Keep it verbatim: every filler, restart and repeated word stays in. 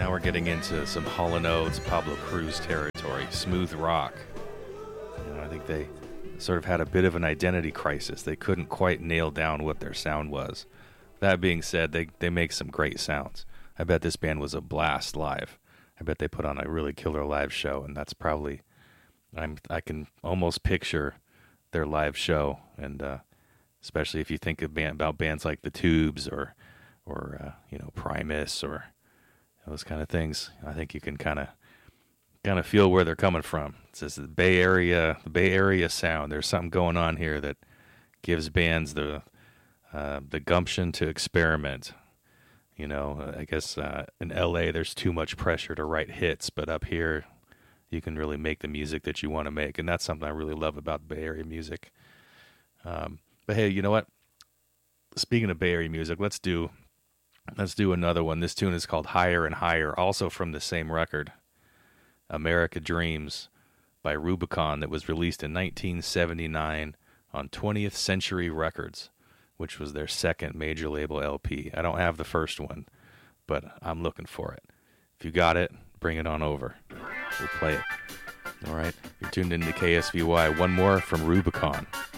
Now we're getting into some Hall and Oates, Pablo Cruise territory, smooth rock. You know, I think they sort of had a bit of an identity crisis. They couldn't quite nail down what their sound was. That being said, they, they make some great sounds. I bet this band was a blast live. I bet they put on a really killer live show, and that's probably, I'm, I can almost picture their live show, and uh, especially if you think of band, about bands like The Tubes or, or uh, you know, Primus or those kind of things. I think you can kind of kind of feel where they're coming from. It's just the Bay Area, the Bay Area sound. There's something going on here that gives bands the uh, the gumption to experiment. You know, I guess uh, in L A there's too much pressure to write hits, but up here you can really make the music that you want to make, and that's something I really love about Bay Area music. Um, but hey, you know what? Speaking of Bay Area music, let's do let's do another one. This tune is called Higher and Higher, also from the same record, America Dreams by Rubicon, that was released in nineteen seventy-nine on twentieth Century Records, which was their second major label L P. I don't have the first one, but I'm looking for it. If you got it, bring it on over. We'll play it. All right, you're tuned into K S V Y. One more from Rubicon.